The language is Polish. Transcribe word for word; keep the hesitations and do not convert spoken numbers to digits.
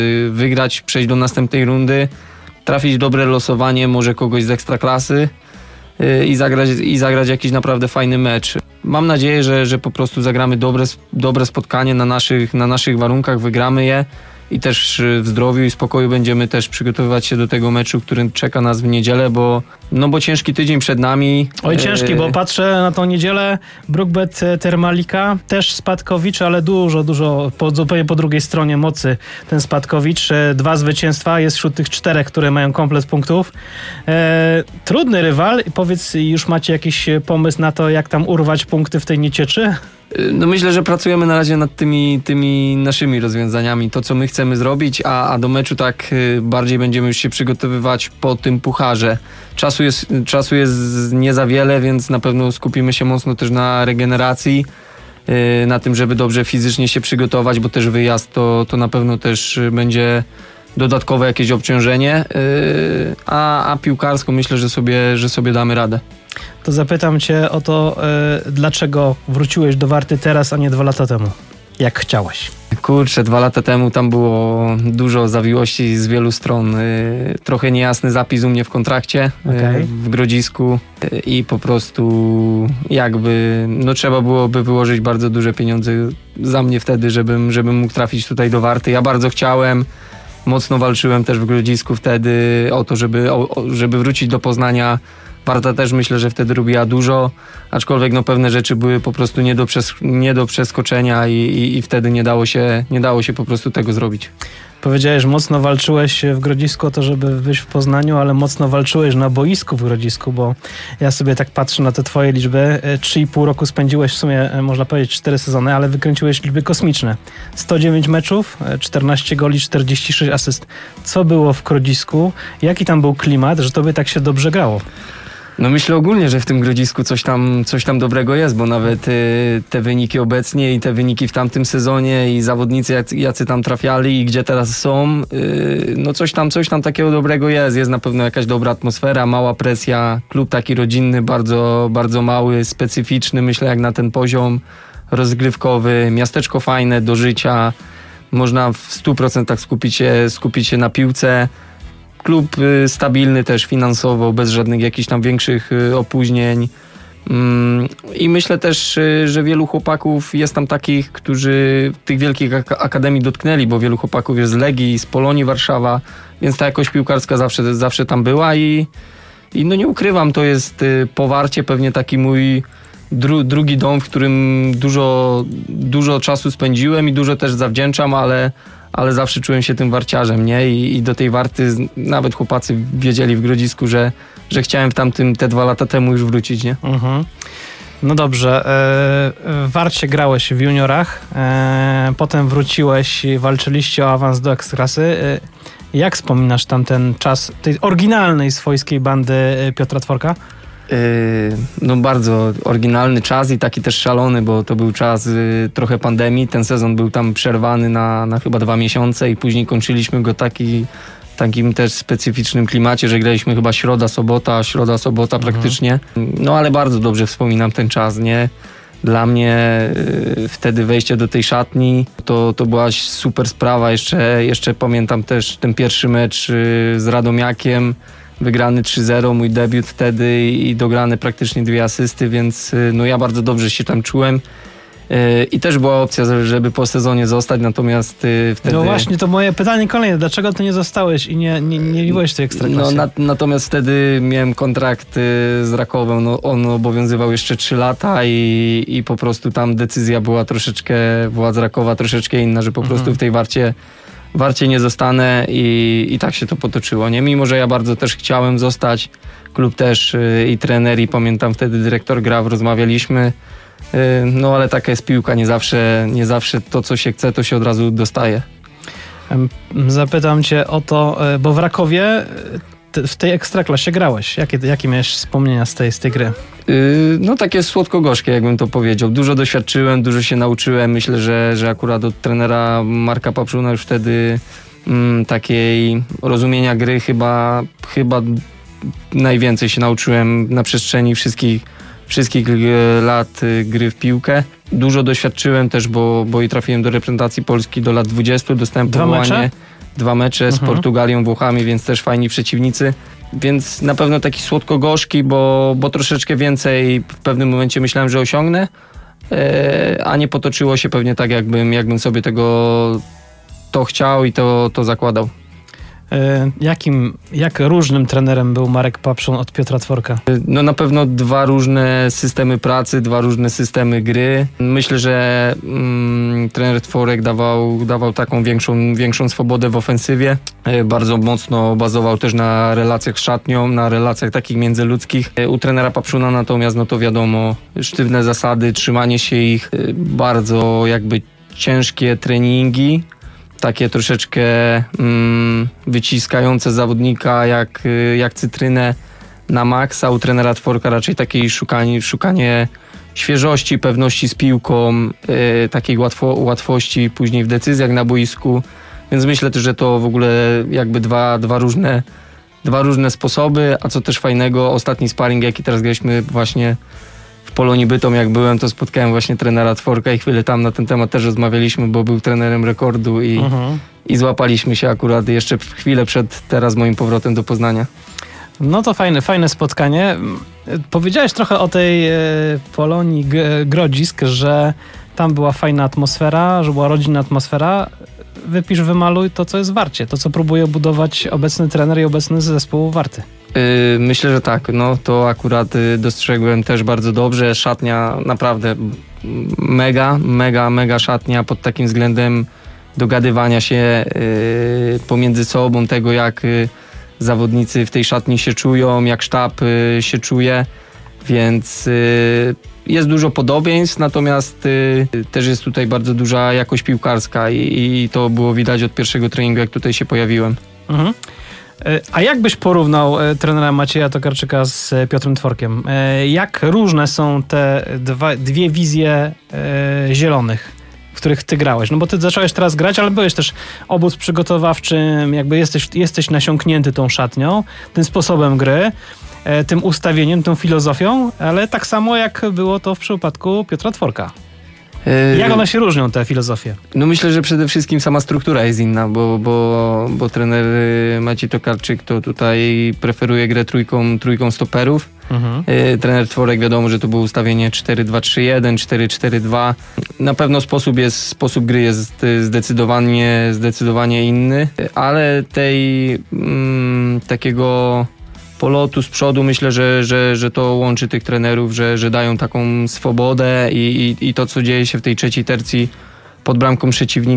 wygrać, przejść do następnej rundy, trafić w dobre losowanie, może kogoś z ekstraklasy i zagrać, i zagrać jakiś naprawdę fajny mecz. Mam nadzieję, że, że po prostu zagramy dobre, dobre spotkanie na naszych, na naszych warunkach, wygramy je i też w zdrowiu i spokoju będziemy też przygotowywać się do tego meczu, który czeka nas w niedzielę, bo, no bo ciężki tydzień przed nami. Oj, ciężki, bo patrzę na tą niedzielę, Brookbet Termalika, też Spadkowicz, ale dużo, dużo po, zupełnie po drugiej stronie mocy ten Spadkowicz. Dwa zwycięstwa, jest wśród tych czterech, które mają komplet punktów. E, trudny rywal. Powiedz, już macie jakiś pomysł na to, jak tam urwać punkty w tej niecieczy? No myślę, że pracujemy na razie nad tymi, tymi naszymi rozwiązaniami, to co my chcemy zrobić, a, a do meczu tak bardziej będziemy już się przygotowywać po tym pucharze. Czasu jest, czasu jest nie za wiele, więc na pewno skupimy się mocno też na regeneracji, na tym, żeby dobrze fizycznie się przygotować, bo też wyjazd to, to na pewno też będzie dodatkowe jakieś obciążenie, a, a piłkarsko myślę, że sobie, że sobie damy radę. To zapytam cię o to, yy, dlaczego wróciłeś do Warty teraz, a nie dwa lata temu, jak chciałeś? Kurczę, dwa lata temu tam było dużo zawiłości z wielu stron. Yy, trochę niejasny zapis u mnie w kontrakcie, okay. yy, w Grodzisku yy, i po prostu jakby no trzeba byłoby wyłożyć bardzo duże pieniądze za mnie wtedy, żebym, żebym mógł trafić tutaj do Warty. Ja bardzo chciałem, mocno walczyłem też w Grodzisku wtedy o to, żeby, o, żeby wrócić do Poznania. Warta też myślę, że wtedy robiła dużo, aczkolwiek no pewne rzeczy były po prostu nie do, przes- nie do przeskoczenia i, i, i wtedy nie dało się, nie dało się po prostu tego zrobić. Powiedziałeś, mocno walczyłeś w Grodzisku o to, żeby wyjść w Poznaniu, ale mocno walczyłeś na boisku w Grodzisku, bo ja sobie tak patrzę na te twoje liczby. Trzy i pół roku spędziłeś w sumie, można powiedzieć, cztery sezony, ale wykręciłeś liczby kosmiczne. sto dziewięć meczów, czternaście goli, czterdzieści sześć asyst. Co było w Grodzisku? Jaki tam był klimat, że tobie tak się dobrze grało? No myślę ogólnie, że w tym Grodzisku coś tam, coś tam dobrego jest, bo nawet y, te wyniki obecnie i te wyniki w tamtym sezonie i zawodnicy jacy, jacy tam trafiali i gdzie teraz są, y, no coś tam, coś tam takiego dobrego jest. Jest na pewno jakaś dobra atmosfera, mała presja, klub taki rodzinny, bardzo, bardzo mały, specyficzny, myślę jak na ten poziom rozgrywkowy, miasteczko fajne do życia, można w stu procentach skupić się, skupić się na piłce. Klub stabilny też finansowo, bez żadnych jakichś tam większych opóźnień. I myślę też, że wielu chłopaków jest tam takich, którzy tych wielkich akademii dotknęli, bo wielu chłopaków jest z Legii, z Polonii Warszawa, więc ta jakość piłkarska zawsze, zawsze tam była i, i no nie ukrywam, to jest po Warcie pewnie taki mój dru, drugi dom, w którym dużo, dużo czasu spędziłem i dużo też zawdzięczam, ale ale zawsze czułem się tym warciarzem, nie? I, i do tej Warty nawet chłopacy wiedzieli w Grodzisku, że, że chciałem w tamtym te dwa lata temu już wrócić, nie? Mhm. No dobrze, w Warcie grałeś w juniorach, potem wróciłeś, walczyliście o awans do Ekstraklasy. Jak wspominasz tam ten czas tej oryginalnej swojskiej bandy Piotra Tworka? No bardzo oryginalny czas i taki też szalony, bo to był czas trochę pandemii. Ten sezon był tam przerwany na, na chyba dwa miesiące i później kończyliśmy go taki, takim też specyficznym klimacie, że graliśmy chyba środa, sobota, środa, sobota mhm. praktycznie. No ale bardzo dobrze wspominam ten czas, nie? Dla mnie y, wtedy wejście do tej szatni to, to była super sprawa. Jeszcze, jeszcze pamiętam też ten pierwszy mecz y, z Radomiakiem. Wygrany trzy zero, mój debiut wtedy i dograne praktycznie dwie asysty, więc no ja bardzo dobrze się tam czułem. I też była opcja, żeby po sezonie zostać, natomiast wtedy... No właśnie, to moje pytanie kolejne. Dlaczego ty nie zostałeś i nie, nie, nie byłeś w tej Ekstraklasie? No, na, natomiast wtedy miałem kontrakt z Rakowem. No, on obowiązywał jeszcze trzy lata i, i po prostu tam decyzja była troszeczkę, władz Rakowa troszeczkę inna, że po prostu mhm. w tej Warcie Warcie nie zostanę i, i tak się to potoczyło, nie? Mimo że ja bardzo też chciałem zostać, klub też yy, i trener i pamiętam wtedy dyrektor Graw, rozmawialiśmy, yy, no ale taka jest piłka, nie zawsze, nie zawsze to co się chce, to się od razu dostaje. Zapytam cię o to, bo w Rakowie w tej Ekstraklasie grałeś. Jakie, jakie miałeś wspomnienia z tej, z tej gry? Yy, no takie słodko-gorzkie, jakbym to powiedział. Dużo doświadczyłem, dużo się nauczyłem. Myślę, że, że akurat od trenera Marka Papszuna już wtedy mm, takiej rozumienia gry chyba, chyba najwięcej się nauczyłem na przestrzeni wszystkich, wszystkich lat gry w piłkę. Dużo doświadczyłem też, bo, bo i trafiłem do reprezentacji Polski do lat dwudziestu. Dostałem Dwa powołanie. mecze? dwa mecze z Mhm. Portugalią, Włochami, więc też fajni przeciwnicy. Więc na pewno taki słodko-gorzki, bo, bo troszeczkę więcej w pewnym momencie myślałem, że osiągnę, e, a nie potoczyło się pewnie tak, jakbym, jakbym sobie tego to chciał i to, to zakładał. E, Jakim, jak różnym trenerem był Marek Papszun od Piotra Tworka? No na pewno dwa różne systemy pracy, dwa różne systemy gry. Myślę, że mm, trener Tworek dawał, dawał taką większą, większą swobodę w ofensywie. E, Bardzo mocno bazował też na relacjach z szatnią, na relacjach takich międzyludzkich. E, U trenera Papszuna natomiast, no to wiadomo, sztywne zasady, trzymanie się ich, e, bardzo jakby ciężkie treningi. Takie troszeczkę mm, wyciskające zawodnika jak, y, jak cytrynę na maksa. U trenera Tworka raczej takie szukanie, szukanie świeżości, pewności z piłką, y, takiej łatwo, łatwości później w decyzjach na boisku. Więc myślę też, że to w ogóle jakby dwa, dwa, różne, dwa różne sposoby. A co też fajnego, ostatni sparring, jaki teraz graliśmy właśnie w Polonii Bytom, jak byłem, to spotkałem właśnie trenera Tworka i chwilę tam na ten temat też rozmawialiśmy, bo był trenerem rekordu i, Mhm. i złapaliśmy się akurat jeszcze chwilę przed teraz moim powrotem do Poznania. No to fajne, fajne spotkanie. Powiedziałeś trochę o tej e, Polonii G- Grodzisk, że tam była fajna atmosfera, że była rodzinna atmosfera. Wypisz, wymaluj to, co jest w Warcie, to, co próbuje budować obecny trener i obecny zespół Warty. Yy, myślę, że tak, no to akurat y, dostrzegłem też bardzo dobrze. Szatnia naprawdę mega, mega, mega szatnia pod takim względem dogadywania się y, pomiędzy sobą, tego jak y, zawodnicy w tej szatni się czują, jak sztab y, się czuje, więc y, jest dużo podobieństw, natomiast y, też jest tutaj bardzo duża jakość piłkarska i, i to było widać od pierwszego treningu, jak tutaj się pojawiłem. Mhm. E, A jak byś porównał e, trenera Macieja Tokarczyka z e, Piotrem Tworkiem? E, Jak różne są te dwa, dwie wizje e, zielonych, w których ty grałeś? No bo ty zacząłeś teraz grać, ale byłeś też obóz przygotowawczy, jakby jesteś, jesteś nasiąknięty tą szatnią, tym sposobem gry, e, tym ustawieniem, tą filozofią, ale tak samo jak było to w przypadku Piotra Tworka. Y, Jak one się różnią, te filozofie? No myślę, że przede wszystkim sama struktura jest inna, bo, bo, bo trener y, Maciej Tokarczyk to tutaj preferuje grę trójką, trójką stoperów. Mhm. Y, Trener Tworek wiadomo, że to było ustawienie cztery dwa trzy jeden, cztery cztery dwa. Na pewno sposób, jest, sposób gry jest y, zdecydowanie, zdecydowanie inny, y, ale tej mm, takiego polotu z przodu myślę, że, że, że to łączy tych trenerów, że, że dają taką swobodę i, i, i to, co dzieje się w tej trzeciej tercji pod bramką przeciwnika,